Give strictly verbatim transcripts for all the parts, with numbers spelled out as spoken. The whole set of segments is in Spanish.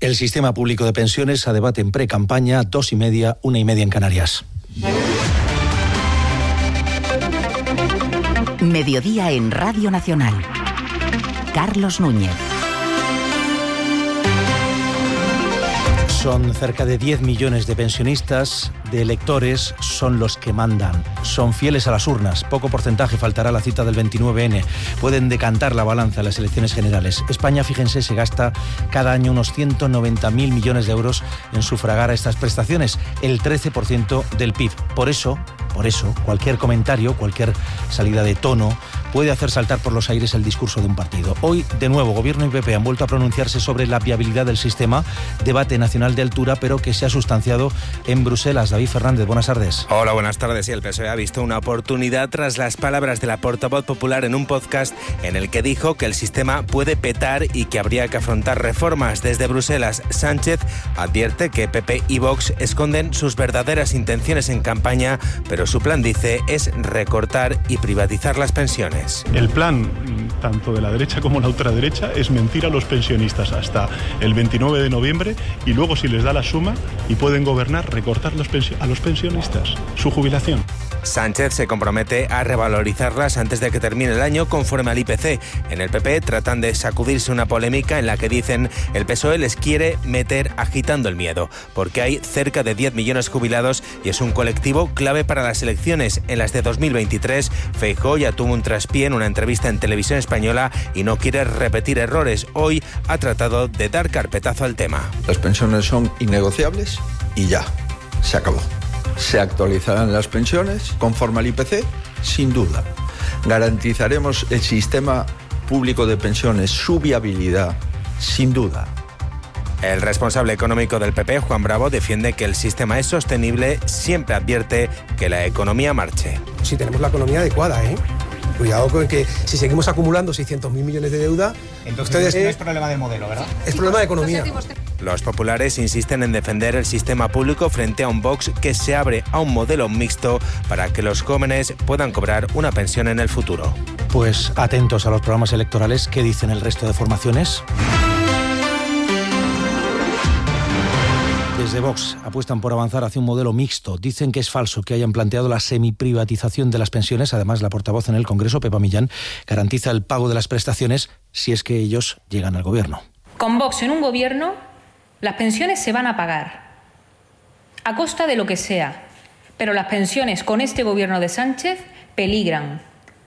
El sistema público de pensiones a debate en pre-campaña, dos y media, una y media en Canarias. Mediodía en Radio Nacional. Carlos Núñez. Son cerca de diez millones de pensionistas, de electores, son los que mandan. Son fieles a las urnas. Poco porcentaje faltará a la cita del veintinueve ene. Pueden decantar la balanza en las elecciones generales. España, fíjense, se gasta cada año unos ciento noventa mil millones de euros en sufragar a estas prestaciones, el trece por ciento del P I B. Por eso, por eso, cualquier comentario, cualquier salida de tono puede hacer saltar por los aires el discurso de un partido. Hoy, de nuevo, Gobierno y P P han vuelto a pronunciarse sobre la viabilidad del sistema, debate nacional de altura, pero que se ha sustanciado en Bruselas. David Fernández, buenas tardes. Hola, buenas tardes. Y el P S O E ha visto una oportunidad tras las palabras de la portavoz popular en un podcast en el que dijo que el sistema puede petar y que habría que afrontar reformas. Desde Bruselas, Sánchez advierte que P P y Vox esconden sus verdaderas intenciones en campaña, pero su plan, dice, es recortar y privatizar las pensiones. El plan, tanto de la derecha como la ultraderecha, es mentir a los pensionistas hasta el veintinueve de noviembre y luego, si les da la suma y pueden gobernar, recortar los pensio- a los pensionistas su jubilación. Sánchez se compromete a revalorizarlas antes de que termine el año conforme al I P C. En el P P tratan de sacudirse una polémica en la que dicen el P S O E les quiere meter agitando el miedo, porque hay cerca de diez millones jubilados y es un colectivo clave para las elecciones. En las de dos mil veintitrés, Feijóo ya tuvo un traspié en una entrevista en Televisión Española y no quiere repetir errores. Hoy ha tratado de dar carpetazo al tema. Las pensiones son innegociables y ya, se acabó. Se actualizarán las pensiones conforme al I P C, sin duda. Garantizaremos el sistema público de pensiones, su viabilidad, sin duda. El responsable económico del P P, Juan Bravo, defiende que el sistema es sostenible, siempre advierte que la economía marche. Si tenemos la economía adecuada, ¿eh? Cuidado con que si seguimos acumulando seiscientos mil millones de deuda... Entonces ustedes, no es problema de modelo, ¿verdad? Es problema de economía. Los populares insisten en defender el sistema público frente a un Vox que se abre a un modelo mixto para que los jóvenes puedan cobrar una pensión en el futuro. Pues atentos a los programas electorales. ¿Qué dicen el resto de formaciones? Desde Vox apuestan por avanzar hacia un modelo mixto. Dicen que es falso que hayan planteado la semiprivatización de las pensiones. Además, la portavoz en el Congreso, Pepa Millán, garantiza el pago de las prestaciones si es que ellos llegan al gobierno. Con Vox en un gobierno, las pensiones se van a pagar, a costa de lo que sea. Pero las pensiones con este gobierno de Sánchez peligran.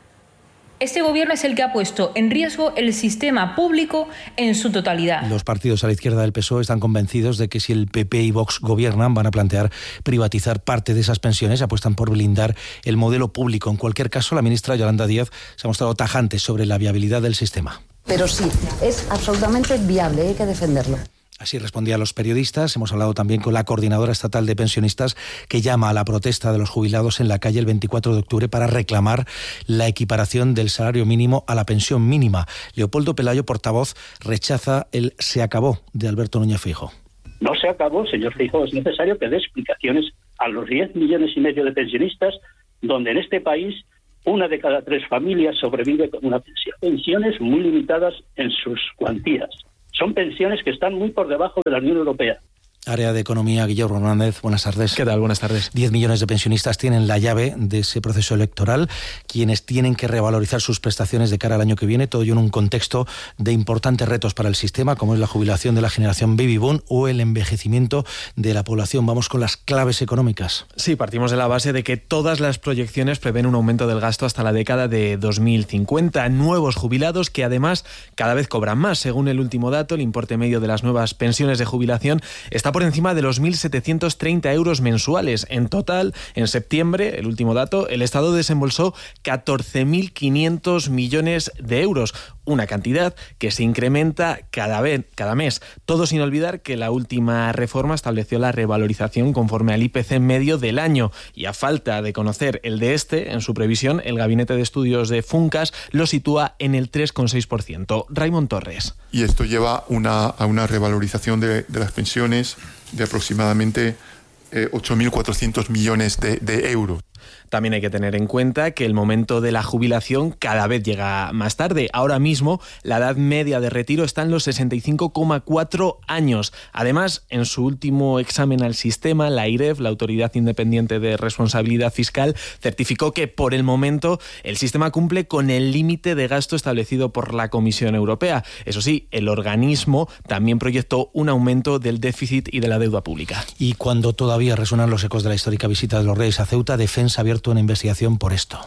Este gobierno es el que ha puesto en riesgo el sistema público en su totalidad. Los partidos a la izquierda del P S O E están convencidos de que si el P P y Vox gobiernan van a plantear privatizar parte de esas pensiones, apuestan por blindar el modelo público. En cualquier caso, la ministra Yolanda Díaz se ha mostrado tajante sobre la viabilidad del sistema. Pero sí, es absolutamente viable, hay que defenderlo. Así respondía a los periodistas. Hemos hablado también con la Coordinadora Estatal de Pensionistas, que llama a la protesta de los jubilados en la calle el veinticuatro de octubre para reclamar la equiparación del salario mínimo a la pensión mínima. Leopoldo Pelayo, portavoz, rechaza el "se acabó" de Alberto Núñez Feijóo. No se acabó, señor Feijóo. Es necesario que dé explicaciones a los diez millones y medio de pensionistas, donde en este país una de cada tres familias sobrevive con una pensión. Pensiones muy limitadas en sus cuantías. Son pensiones que están muy por debajo de la Unión Europea. Área de Economía, Guillermo Hernández, buenas tardes. ¿Qué tal? Buenas tardes. Diez millones de pensionistas tienen la llave de ese proceso electoral, quienes tienen que revalorizar sus prestaciones de cara al año que viene, todo ello en un contexto de importantes retos para el sistema, como es la jubilación de la generación baby boom o el envejecimiento de la población. Vamos con las claves económicas. Sí, partimos de la base de que todas las proyecciones prevén un aumento del gasto hasta la década de dos mil cincuenta. Nuevos jubilados que además cada vez cobran más. Según el último dato, el importe medio de las nuevas pensiones de jubilación está por encima de los mil setecientos treinta euros mensuales. En total, en septiembre, el último dato, el Estado desembolsó catorce mil quinientos millones de euros, una cantidad que se incrementa cada vez, cada mes. Todo sin olvidar que la última reforma estableció la revalorización conforme al I P C medio del año, y a falta de conocer el de este, en su previsión, el Gabinete de Estudios de Funcas lo sitúa en el tres coma seis por ciento. Raimon Torres. Y esto lleva una, a una revalorización de, de las pensiones de aproximadamente eh, ocho mil cuatrocientos millones de, de euros. También hay que tener en cuenta que el momento de la jubilación cada vez llega más tarde. Ahora mismo la edad media de retiro está en los sesenta y cinco coma cuatro años. Además, en su último examen al sistema, la AIREF, la Autoridad Independiente de Responsabilidad Fiscal, certificó que por el momento el sistema cumple con el límite de gasto establecido por la Comisión Europea. Eso sí, el organismo también proyectó un aumento del déficit y de la deuda pública. Y cuando todavía resuenan los ecos de la histórica visita de los Reyes a Ceuta, Defensa ha abierto una investigación por esto.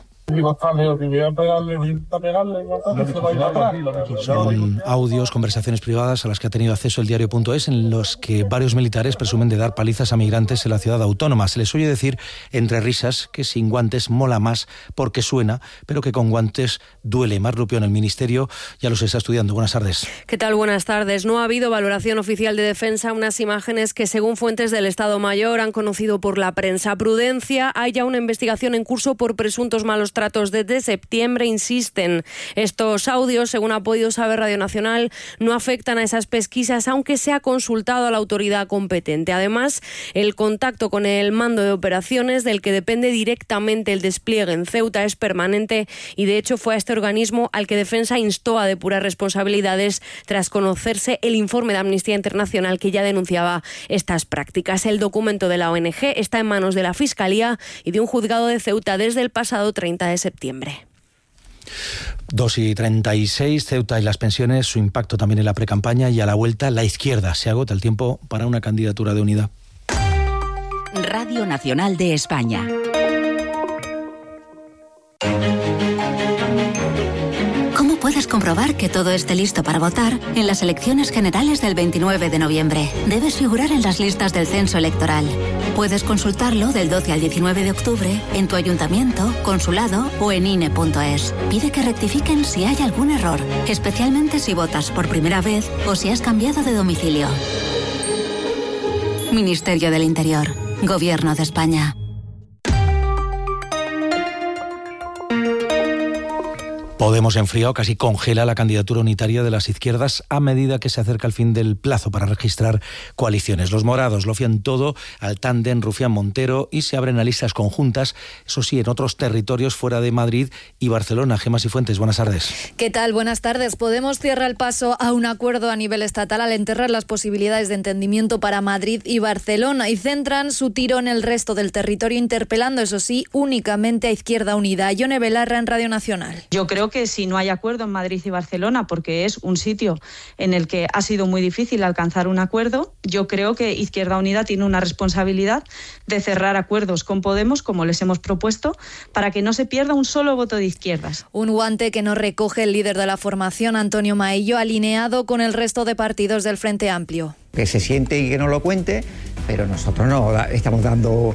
Son audios, conversaciones privadas a las que ha tenido acceso el diario punto es, en los que varios militares presumen de dar palizas a migrantes en la ciudad autónoma. Se les oye decir entre risas que sin guantes mola más porque suena, pero que con guantes duele. Mar Rupión, el Ministerio ya los está estudiando. Buenas tardes. ¿Qué tal? Buenas tardes. No ha habido valoración oficial de Defensa, unas imágenes que según fuentes del Estado Mayor han conocido por la prensa. Prudencia, hay ya una investigación en curso por presuntos malos tratos desde septiembre, insisten. Estos audios, según ha podido saber Radio Nacional, no afectan a esas pesquisas, aunque se ha consultado a la autoridad competente. Además, el contacto con el mando de operaciones, del que depende directamente el despliegue en Ceuta, es permanente y, de hecho, fue a este organismo al que Defensa instó a depurar responsabilidades tras conocerse el informe de Amnistía Internacional que ya denunciaba estas prácticas. El documento de la O N G está en manos de la Fiscalía y de un juzgado de Ceuta desde el pasado treinta de septiembre. dos y treinta y seis, Ceuta y las pensiones, su impacto también en la precampaña, y a la vuelta la izquierda. Se agota el tiempo para una candidatura de unidad. Radio Nacional de España. ¿Cómo puedes comprobar que todo esté listo para votar en las elecciones generales del veintinueve de noviembre? Debes figurar en las listas del censo electoral. Puedes consultarlo del doce al diecinueve de octubre en tu ayuntamiento, consulado o en I N E punto es. Pide que rectifiquen si hay algún error, especialmente si votas por primera vez o si has cambiado de domicilio. Ministerio del Interior, Gobierno de España. Podemos enfriado casi congela la candidatura unitaria de las izquierdas a medida que se acerca el fin del plazo para registrar coaliciones. Los morados lo fían todo al tándem Rufián-Montero y se abren a listas conjuntas, eso sí, en otros territorios fuera de Madrid y Barcelona. Gemma Sifuentes, buenas tardes. ¿Qué tal? Buenas tardes. Podemos cierra el paso a un acuerdo a nivel estatal al enterrar las posibilidades de entendimiento para Madrid y Barcelona y centran su tiro en el resto del territorio, interpelando, eso sí, únicamente a Izquierda Unida. Yone Belarra en Radio Nacional. Yo creo que si no hay acuerdo en Madrid y Barcelona, porque es un sitio en el que ha sido muy difícil alcanzar un acuerdo, yo creo que Izquierda Unida tiene una responsabilidad de cerrar acuerdos con Podemos, como les hemos propuesto, para que no se pierda un solo voto de izquierdas. Un guante que no recoge el líder de la formación, Antonio Maillo, alineado con el resto de partidos del Frente Amplio. Que se siente y que no lo cuente, pero nosotros no estamos dando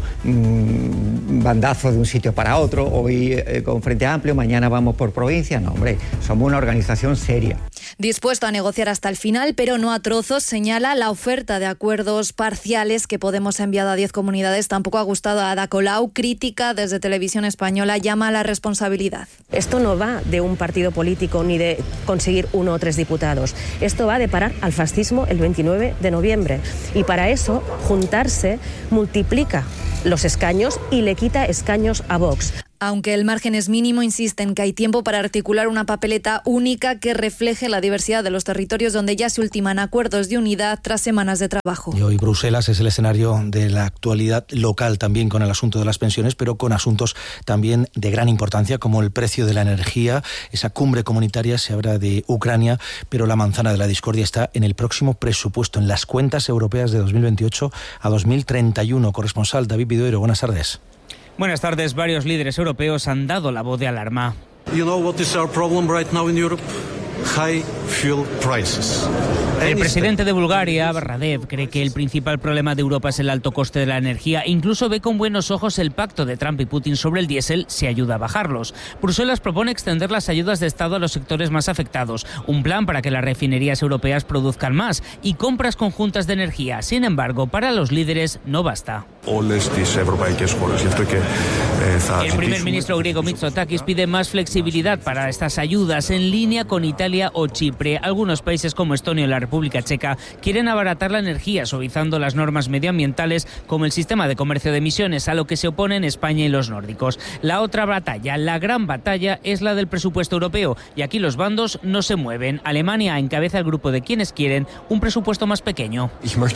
mmm, bandazos de un sitio para otro, hoy eh, con Frente Amplio, mañana vamos por provincia. No, hombre, somos una organización seria. Dispuesto a negociar hasta el final, pero no a trozos, señala la oferta de acuerdos parciales que Podemos ha enviado a diez comunidades. Tampoco ha gustado a Ada Colau, crítica desde Televisión Española, llama a la responsabilidad. Esto no va de un partido político ni de conseguir uno o tres diputados. Esto va de parar al fascismo el veintinueve de noviembre. Y para eso, juntarse multiplica los escaños y le quita escaños a Vox. Aunque el margen es mínimo, insisten que hay tiempo para articular una papeleta única que refleje la diversidad de los territorios donde ya se ultiman acuerdos de unidad tras semanas de trabajo. Y hoy Bruselas es el escenario de la actualidad local, también con el asunto de las pensiones, pero con asuntos también de gran importancia como el precio de la energía. Esa cumbre comunitaria se habla de Ucrania, pero la manzana de la discordia está en el próximo presupuesto, en las cuentas europeas de dos mil veintiocho a dos mil treinta y uno. Corresponsal David Viduero, buenas tardes. Buenas tardes. Varios líderes europeos han dado la voz de alarma. You know what is our problem right now in Europe? High fuel prices. El presidente de Bulgaria, Radev, cree que el principal problema de Europa es el alto coste de la energía. Incluso ve con buenos ojos el pacto de Trump y Putin sobre el diésel si ayuda a bajarlos. Bruselas propone extender las ayudas de Estado a los sectores más afectados. Un plan para que las refinerías europeas produzcan más y compras conjuntas de energía. Sin embargo, para los líderes no basta. El primer ministro griego Mitsotakis pide más flexibilidad para estas ayudas en línea con Italia o Chipre. Algunos países como Estonia y la República Checa quieren abaratar la energía, suavizando las normas medioambientales como el sistema de comercio de emisiones, a lo que se oponen España y los nórdicos. La otra batalla, la gran batalla, es la del presupuesto europeo, y aquí los bandos no se mueven. Alemania encabeza el grupo de quienes quieren un presupuesto más pequeño.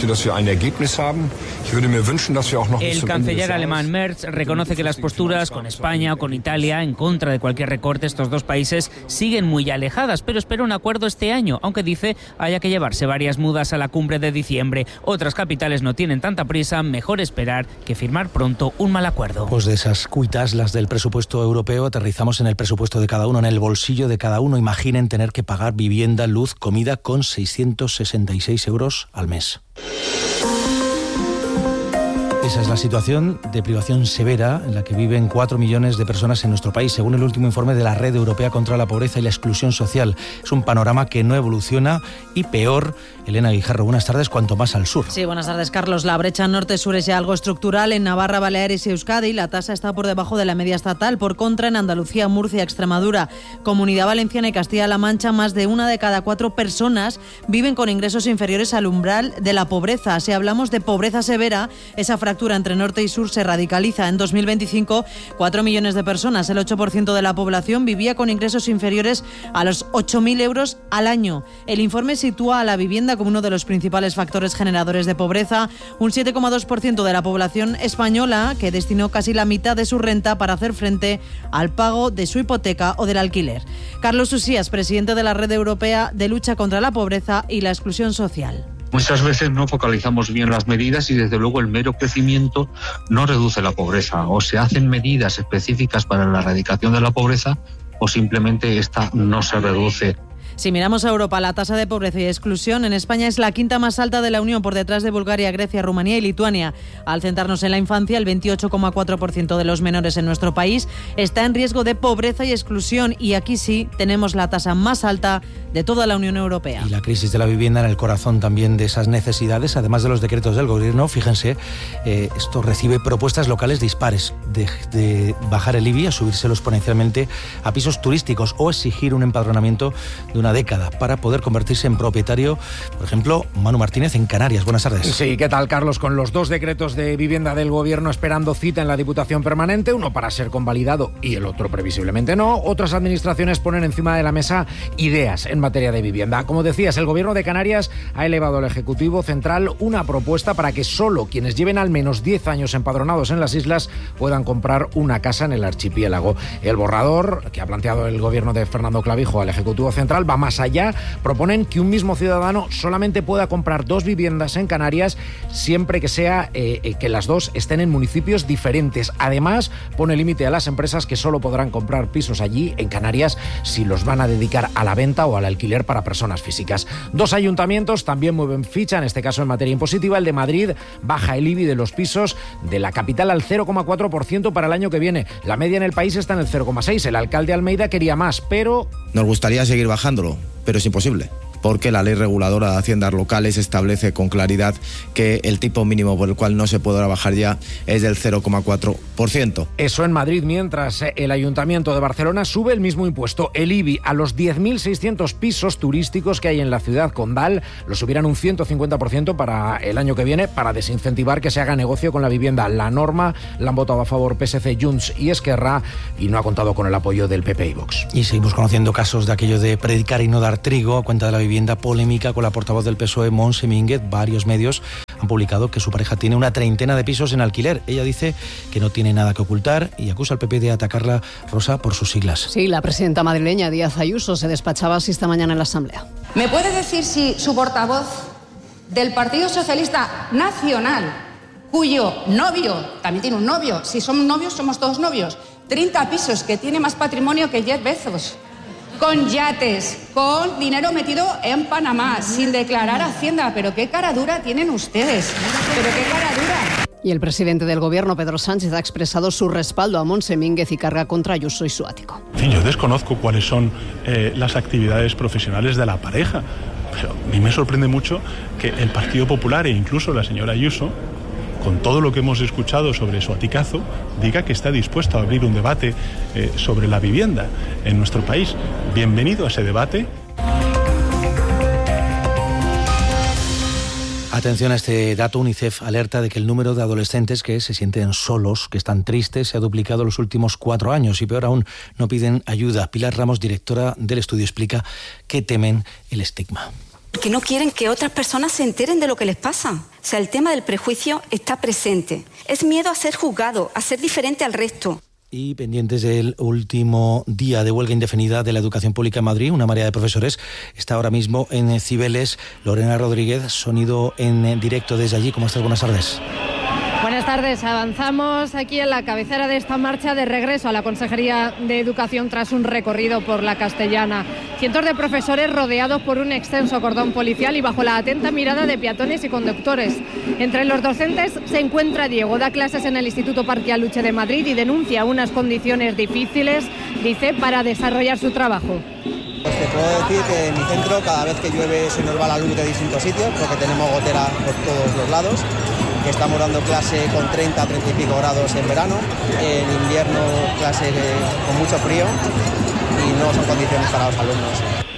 El canciller alemán Merz reconoce que las posturas con España o con Italia en contra de cualquier recorte, estos dos países siguen muy alejadas, pero espera un acuerdo este año, aunque dice haya que llevarse varias mudas a la cumbre de diciembre. Otras capitales no tienen tanta prisa, mejor esperar que firmar pronto un mal acuerdo. Pues de esas cuitas, las del presupuesto europeo, aterrizamos en el presupuesto de cada uno, en el bolsillo de cada uno. Imaginen tener que pagar vivienda, luz, comida con seiscientos sesenta y seis euros al mes. Esa es la situación de privación severa en la que viven cuatro millones de personas en nuestro país, según el último informe de la Red Europea contra la Pobreza y la Exclusión Social. Es un panorama que no evoluciona y peor. Elena Guijarro, buenas tardes, cuanto más al sur. Sí, buenas tardes, Carlos. La brecha norte-sur es ya algo estructural. En Navarra, Baleares y Euskadi la tasa está por debajo de la media estatal. Por contra, en Andalucía, Murcia, Extremadura, Comunidad Valenciana y Castilla-La Mancha, más de una de cada cuatro personas viven con ingresos inferiores al umbral de la pobreza. Si hablamos de pobreza severa, esa fractura entre norte y sur se radicaliza. En dos mil veinticinco, cuatro millones de personas, el ocho por ciento de la población, vivía con ingresos inferiores a los ocho mil euros al año. El informe sitúa a la vivienda como uno de los principales factores generadores de pobreza. Un siete coma dos por ciento de la población española que destinó casi la mitad de su renta para hacer frente al pago de su hipoteca o del alquiler. Carlos Usías, presidente de la Red Europea de Lucha contra la Pobreza y la Exclusión Social. Muchas veces no focalizamos bien las medidas y desde luego el mero crecimiento no reduce la pobreza. O se hacen medidas específicas para la erradicación de la pobreza o simplemente esta no se reduce. Si miramos a Europa, la tasa de pobreza y exclusión en España es la quinta más alta de la Unión, por detrás de Bulgaria, Grecia, Rumanía y Lituania. Al centrarnos en la infancia, el veintiocho coma cuatro por ciento de los menores en nuestro país está en riesgo de pobreza y exclusión, y aquí sí tenemos la tasa más alta de toda la Unión Europea. Y la crisis de la vivienda en el corazón también de esas necesidades, además de los decretos del Gobierno. Fíjense, eh, esto recibe propuestas locales dispares de, de bajar el I B I, a subírselo exponencialmente a pisos turísticos o exigir un empadronamiento de una década para poder convertirse en propietario. Por ejemplo, Manu Martínez en Canarias. Buenas tardes. Sí, ¿qué tal, Carlos? Con los dos decretos de vivienda del Gobierno esperando cita en la Diputación Permanente, uno para ser convalidado y el otro previsiblemente no, otras administraciones ponen encima de la mesa ideas en materia de vivienda. Como decías, el Gobierno de Canarias ha elevado al Ejecutivo Central una propuesta para que solo quienes lleven al menos diez años empadronados en las islas puedan comprar una casa en el archipiélago. El borrador que ha planteado el Gobierno de Fernando Clavijo al Ejecutivo Central va más allá. Proponen que un mismo ciudadano solamente pueda comprar dos viviendas en Canarias siempre que sea eh, que las dos estén en municipios diferentes. Además, pone límite a las empresas que solo podrán comprar pisos allí en Canarias si los van a dedicar a la venta o al alquiler para personas físicas. Dos ayuntamientos también mueven ficha, en este caso en materia impositiva. El de Madrid baja el I B I de los pisos de la capital al cero coma cuatro por ciento para el año que viene. La media en el país está en el cero coma seis por ciento. El alcalde Almeida quería más, pero... Nos gustaría seguir bajándolo, pero es imposible, porque la Ley Reguladora de Haciendas Locales establece con claridad que el tipo mínimo por el cual no se podrá bajar ya es del cero coma cuatro por ciento. Eso en Madrid, mientras el Ayuntamiento de Barcelona sube el mismo impuesto, el I B I, a los diez mil seiscientos pisos turísticos que hay en la ciudad condal. Lo subirán un ciento cincuenta por ciento para el año que viene para desincentivar que se haga negocio con la vivienda. La norma la han votado a favor P S C, Junts y Esquerra y no ha contado con el apoyo del P P y Vox. Y seguimos conociendo casos de aquello de predicar y no dar trigo a cuenta de la vivienda. Vivienda polémica con la portavoz del P S O E, Montse Mínguez. Varios medios han publicado que su pareja tiene una treintena de pisos en alquiler. Ella dice que no tiene nada que ocultar y acusa al P P de atacarla, Rosa, por sus siglas. Sí, la presidenta madrileña Díaz Ayuso se despachaba así esta mañana en la Asamblea. ¿Me puede decir si su portavoz del Partido Socialista Nacional, cuyo novio, también tiene un novio, si somos novios somos todos novios, treinta pisos, que tiene más patrimonio que Jeff Bezos, con yates, con dinero metido en Panamá, sin declarar Hacienda? Pero qué cara dura tienen ustedes, pero qué cara dura. Y el presidente del Gobierno, Pedro Sánchez, ha expresado su respaldo a Montse Mínguez y carga contra Ayuso y su ático. En fin, yo desconozco cuáles son eh, las actividades profesionales de la pareja, pero a mí me sorprende mucho que el Partido Popular e incluso la señora Ayuso con todo lo que hemos escuchado sobre su aticazo, diga que está dispuesto a abrir un debate eh, sobre la vivienda en nuestro país. Bienvenido a ese debate. Atención a este dato. UNICEF alerta de que el número de adolescentes que se sienten solos, que están tristes, se ha duplicado en los últimos cuatro años y peor aún, no piden ayuda. Pilar Ramos, directora del estudio, explica que temen el estigma. Que no quieren que otras personas se enteren de lo que les pasa. O sea, el tema del prejuicio está presente. Es miedo a ser juzgado, a ser diferente al resto. Y pendientes del último día de huelga indefinida de la educación pública en Madrid, una marea de profesores está ahora mismo en Cibeles. Lorena Rodríguez, sonido en directo desde allí. ¿Cómo estás? Buenas tardes. Buenas tardes. Avanzamos aquí en la cabecera de esta marcha de regreso a la Consejería de Educación tras un recorrido por la Castellana. Cientos de profesores rodeados por un extenso cordón policial y bajo la atenta mirada de peatones y conductores. Entre los docentes se encuentra Diego, da clases en el Instituto Parque Aluche de Madrid y denuncia unas condiciones difíciles, dice, para desarrollar su trabajo. Pues te puedo decir que en mi centro cada vez que llueve se nos va la luz de distintos sitios porque tenemos gotera por todos los lados. Estamos dando clase con treinta, treinta y pico grados en verano, en invierno clase con mucho frío y no son condiciones para los alumnos.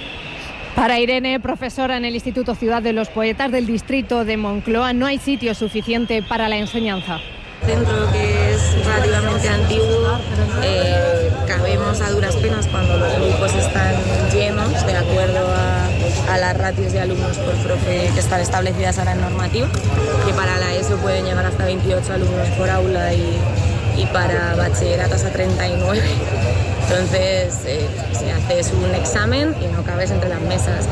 Para Irene, profesora en el Instituto Ciudad de los Poetas del distrito de Moncloa, no hay sitio suficiente para la enseñanza. Centro que es relativamente antiguo, eh, cabemos a duras penas cuando los grupos están llenos, de acuerdo a, a las ratios de alumnos por profe que están establecidas ahora en normativa, que para la ESO pueden llegar hasta veintiocho alumnos por aula y, y para bachillerato hasta treinta y nueve. Entonces, eh, si haces un examen y no cabes entre las mesas.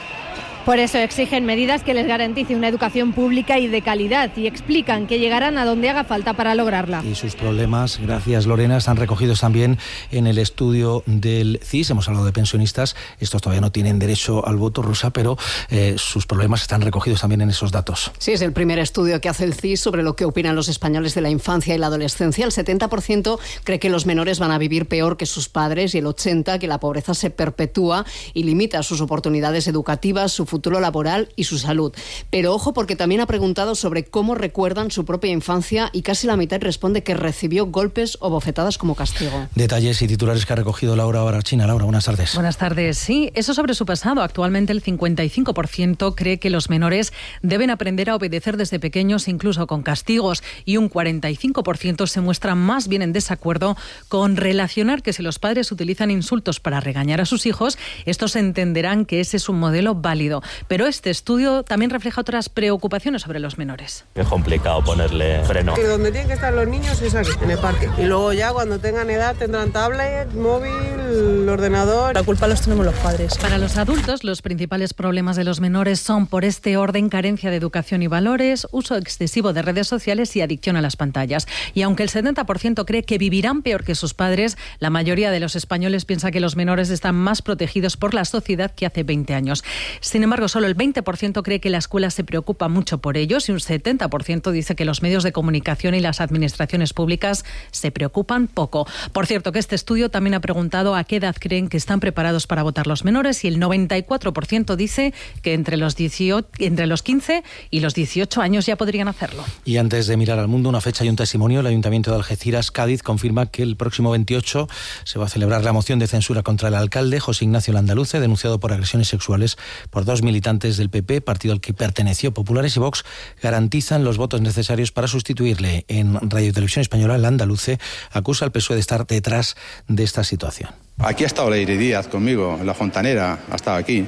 Por eso exigen medidas que les garantice una educación pública y de calidad y explican que llegarán a donde haga falta para lograrla. Y sus problemas, gracias Lorena, están recogidos también en el estudio del C I S. Hemos hablado de pensionistas, estos todavía no tienen derecho al voto, Rosa, pero eh, sus problemas están recogidos también en esos datos. Sí, es el primer estudio que hace el C I S sobre lo que opinan los españoles de la infancia y la adolescencia. El setenta por ciento cree que los menores van a vivir peor que sus padres y el ochenta por ciento que la pobreza se perpetúa y limita sus oportunidades educativas, su futuro futuro laboral y su salud. Pero ojo, porque también ha preguntado sobre cómo recuerdan su propia infancia y casi la mitad responde que recibió golpes o bofetadas como castigo. Detalles y titulares que ha recogido Laura Barachina. Laura, buenas tardes. Buenas tardes. Sí, eso sobre su pasado. Actualmente el cincuenta y cinco por ciento cree que los menores deben aprender a obedecer desde pequeños, incluso con castigos, y un cuarenta y cinco por ciento se muestra más bien en desacuerdo con relacionar que si los padres utilizan insultos para regañar a sus hijos, estos entenderán que ese es un modelo válido. Pero este estudio también refleja otras preocupaciones sobre los menores. Es complicado ponerle freno. Y donde tienen que estar los niños es aquí, en el parque. Y luego ya cuando tengan edad tendrán tablet, móvil, ordenador. La culpa los tenemos los padres. Para los adultos, los principales problemas de los menores son por este orden: carencia de educación y valores, uso excesivo de redes sociales y adicción a las pantallas. Y aunque el setenta por ciento cree que vivirán peor que sus padres, la mayoría de los españoles piensa que los menores están más protegidos por la sociedad que hace veinte años. Sin embargo, solo el veinte por ciento cree que la escuela se preocupa mucho por ellos y un setenta por ciento dice que los medios de comunicación y las administraciones públicas se preocupan poco. Por cierto, que este estudio también ha preguntado a qué edad creen que están preparados para votar los menores y el noventa y cuatro por ciento dice que entre los, dieciocho, entre los quince y los dieciocho años ya podrían hacerlo. Y antes de mirar al mundo, una fecha y un testimonio. El Ayuntamiento de Algeciras, Cádiz, confirma que el próximo veintiocho se va a celebrar la moción de censura contra el alcalde José Ignacio Landaluce, denunciado por agresiones sexuales por dos militantes del P P, partido al que perteneció. Populares y Vox garantizan los votos necesarios para sustituirle. En Radio y Televisión Española, Landaluce acusa al P S O E de estar detrás de esta situación. Aquí ha estado Leire Díaz conmigo, en la Fontanera, ha estado aquí.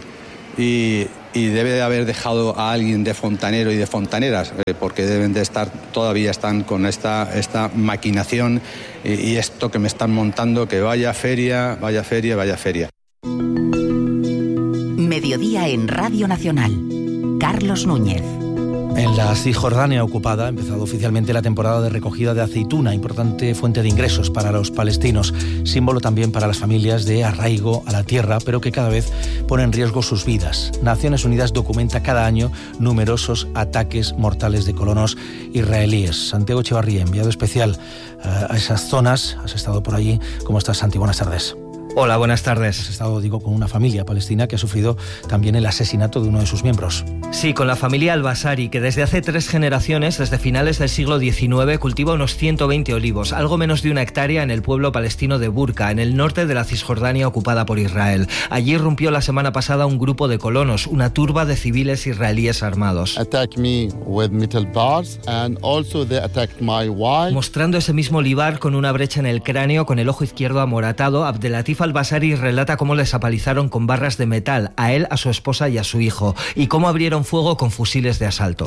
Y, y debe de haber dejado a alguien de fontanero y de fontaneras, eh, porque deben de estar, todavía están con esta, esta maquinación y, y esto que me están montando, que vaya feria, vaya feria, vaya feria. Mediodía en Radio Nacional. Carlos Núñez. En la Cisjordania ocupada ha empezado oficialmente la temporada de recogida de aceituna, importante fuente de ingresos para los palestinos, símbolo también para las familias de arraigo a la tierra, pero que cada vez pone en riesgo sus vidas. Naciones Unidas documenta cada año numerosos ataques mortales de colonos israelíes. Santiago Echevarría, enviado especial a esas zonas, has estado por allí. ¿Cómo estás, Santi? Buenas tardes. Hola, buenas tardes. Has estado, digo, con una familia palestina que ha sufrido también el asesinato de uno de sus miembros. Sí, con la familia Al-Basari, que desde hace tres generaciones, desde finales del siglo diecinueve, cultiva unos ciento veinte olivos, algo menos de una hectárea en el pueblo palestino de Burka, en el norte de la Cisjordania ocupada por Israel. Allí irrumpió la semana pasada un grupo de colonos, una turba de civiles israelíes armados. Mostrando ese mismo olivar con una brecha en el cráneo, con el ojo izquierdo amoratado, Abdelatif Al-Basari relata cómo les apalizaron con barras de metal, a él, a su esposa y a su hijo, y cómo abrieron fuego con fusiles de asalto.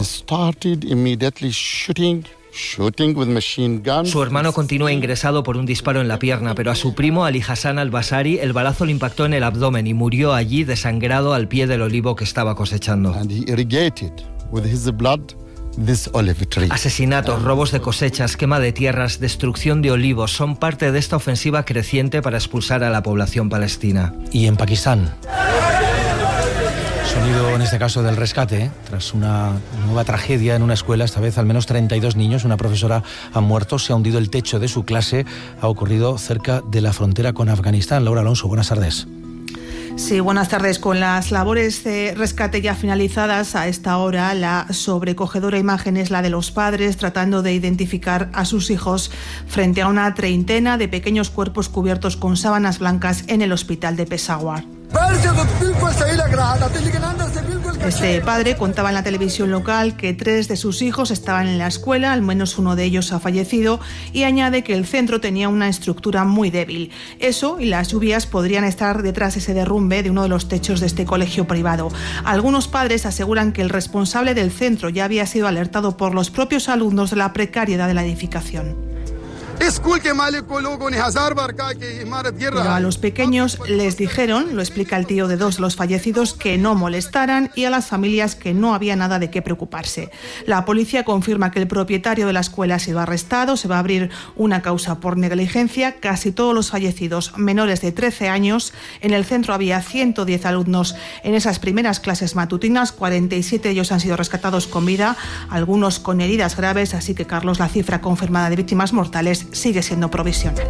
Su hermano continúa ingresado por un disparo en la pierna, pero a su primo, Ali Hassan Al-Basari, el balazo le impactó en el abdomen y murió allí desangrado al pie del olivo que estaba cosechando. Asesinatos, robos de cosechas, quema de tierras, destrucción de olivos son parte de esta ofensiva creciente para expulsar a la población palestina. Y en Pakistán, sonido en este caso del rescate, ¿eh? Tras una nueva tragedia en una escuela, esta vez al menos treinta y dos niños, una profesora ha muerto, se ha hundido el techo de su clase, ha ocurrido cerca de la frontera con Afganistán. Laura Alonso, buenas tardes. Sí, buenas tardes. Con las labores de rescate ya finalizadas a esta hora, la sobrecogedora imagen es la de los padres tratando de identificar a sus hijos frente a una treintena de pequeños cuerpos cubiertos con sábanas blancas en el hospital de Peshawar. Este padre contaba en la televisión local que tres de sus hijos estaban en la escuela, al menos uno de ellos ha fallecido, y añade que el centro tenía una estructura muy débil. Eso y las lluvias podrían estar detrás de ese derrumbe de uno de los techos de este colegio privado. Algunos padres aseguran que el responsable del centro ya había sido alertado por los propios alumnos de la precariedad de la edificación. Pero a los pequeños les dijeron, lo explica el tío de dos de los fallecidos, que no molestaran, y a las familias que no había nada de qué preocuparse. La policía confirma que el propietario de la escuela ha sido arrestado, se va a abrir una causa por negligencia. Casi todos los fallecidos menores de trece años. En el centro había ciento diez alumnos en esas primeras clases matutinas, cuarenta y siete de ellos han sido rescatados con vida, algunos con heridas graves, así que, Carlos, la cifra confirmada de víctimas mortales sigue siendo provisional.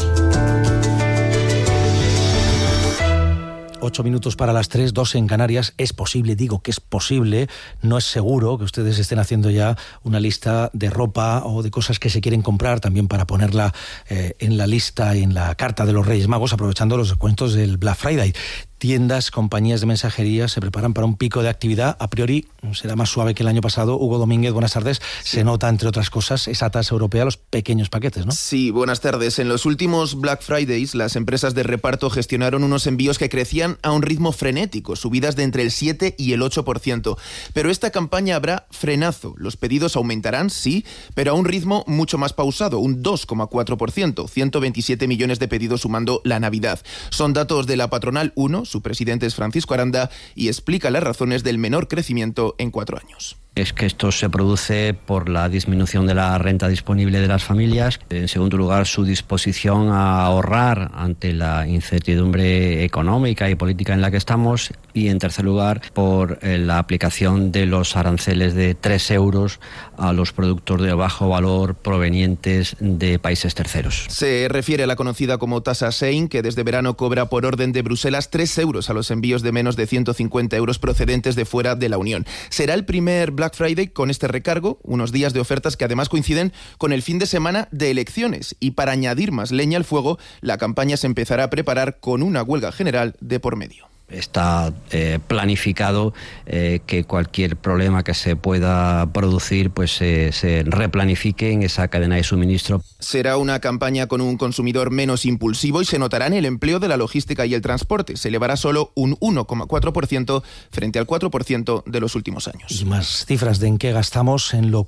Ocho minutos para las tres, dos en Canarias. Es posible, digo que es posible, no es seguro que ustedes estén haciendo ya una lista de ropa o de cosas que se quieren comprar, también para ponerla eh, en la lista y en la carta de los Reyes Magos, aprovechando los descuentos del Black Friday. Tiendas, compañías de mensajería se preparan para un pico de actividad. A priori será más suave que el año pasado. Hugo Domínguez, buenas tardes. Sí. Se nota, entre otras cosas, esa tasa europea a los pequeños paquetes, ¿no? Sí, buenas tardes. En los últimos Black Fridays, las empresas de reparto gestionaron unos envíos que crecían a un ritmo frenético, subidas de entre el siete y el ocho por ciento. Pero esta campaña habrá frenazo. Los pedidos aumentarán, sí, pero a un ritmo mucho más pausado, un dos coma cuatro por ciento, ciento veintisiete millones de pedidos sumando la Navidad. Son datos de la patronal uno, su presidente es Francisco Aranda, y explica las razones del menor crecimiento en cuatro años. Es que esto se produce por la disminución de la renta disponible de las familias. En segundo lugar, su disposición a ahorrar ante la incertidumbre económica y política en la que estamos. Y en tercer lugar, por la aplicación de los aranceles de tres euros a los productos de bajo valor provenientes de países terceros. Se refiere a la conocida como tasa Sein, que desde verano cobra por orden de Bruselas tres euros a los envíos de menos de ciento cincuenta euros procedentes de fuera de la Unión. Será el primer Black Friday con este recargo, unos días de ofertas que además coinciden con el fin de semana de elecciones, y para añadir más leña al fuego, la campaña se empezará a preparar con una huelga general de por medio. Está eh, planificado eh, que cualquier problema que se pueda producir pues eh, se replanifique en esa cadena de suministro. Será una campaña con un consumidor menos impulsivo y se notará en el empleo de la logística y el transporte. Se elevará solo un uno coma cuatro por ciento frente al cuatro por ciento de los últimos años. Y más cifras de en qué gastamos en lo